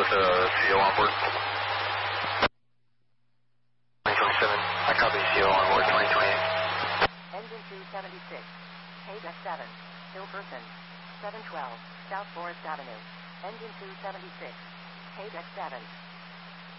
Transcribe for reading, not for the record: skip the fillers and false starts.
CO on board. 2027. I copy CO on board 2028. Engine 276. KDEC 7. Hillperson. 712. South Forest Avenue. Engine 276. KDEC 7.